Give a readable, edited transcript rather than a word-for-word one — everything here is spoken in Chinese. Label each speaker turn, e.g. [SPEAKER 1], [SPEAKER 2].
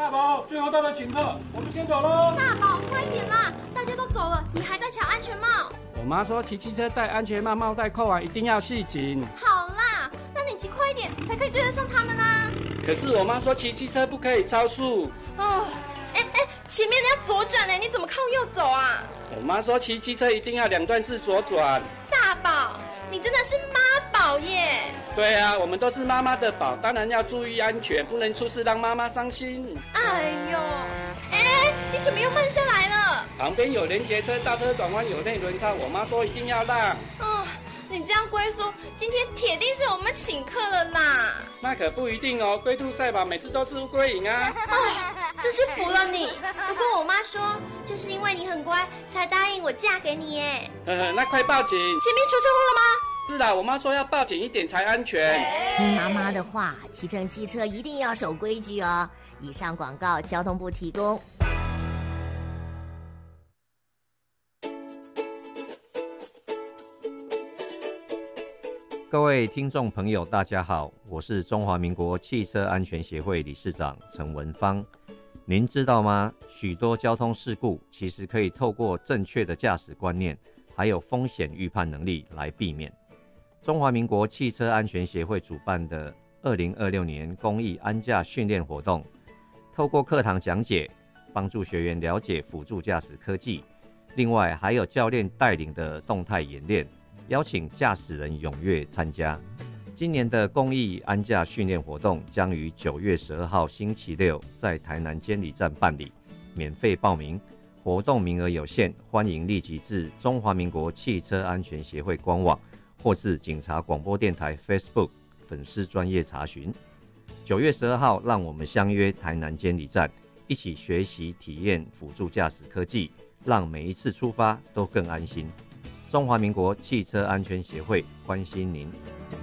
[SPEAKER 1] 大宝，最后到了请客，我们先走喽。
[SPEAKER 2] 大宝，快点啦！大家都走了，你还在抢安全帽？
[SPEAKER 3] 我妈说骑机车戴安全帽，帽带扣完一定要系紧。
[SPEAKER 2] 好啦，那你骑快一点，才可以追得上他们啊。
[SPEAKER 3] 可是我妈说骑机车不可以超速。
[SPEAKER 2] 哦，前面要左转呢，你怎么靠右走啊？
[SPEAKER 3] 我妈说骑机车一定要两段式左转。
[SPEAKER 2] 大宝，你真的是妈宝耶！
[SPEAKER 3] 对啊，我们都是妈妈的宝，当然要注意安全，不能出事让妈妈伤心。
[SPEAKER 2] 哎呦，你怎么又慢下来了？
[SPEAKER 3] 旁边有连结车，大车转弯有内轮差，我妈说一定要让。
[SPEAKER 2] 哦，你这样龟叔，今天铁定是我们请客了啦。
[SPEAKER 3] 那可不一定哦，龟兔赛跑每次都是乌龟赢啊。
[SPEAKER 2] 真是服了你。不过我妈说，就是因为你很乖，才答应我嫁给你耶。
[SPEAKER 3] 那快报警！
[SPEAKER 2] 前面出车祸了吗？
[SPEAKER 3] 是啦，我妈说要报警一点才安全。
[SPEAKER 4] 听妈妈的话，骑乘机车一定要守规矩哦。以上广告交通部提供。
[SPEAKER 5] 各位听众朋友大家好，我是中华民国汽车安全协会理事长陈文芳。您知道吗？许多交通事故其实可以透过正确的驾驶观念还有风险预判能力来避免。中华民国汽车安全协会主办的2026年公益安驾训练活动，透过课堂讲解，帮助学员了解辅助驾驶科技，另外还有教练带领的动态演练，邀请驾驶人踊跃参加。今年的公益安驾训练活动将于9月12号星期六在台南监理站办理，免费报名，活动名额有限，欢迎立即至中华民国汽车安全协会官网或至警察广播电台 Facebook 粉丝专页查询。9月12号，让我们相约台南监理站，一起学习体验辅助驾驶科技，让每一次出发都更安心。中华民国汽车安全协会关心您。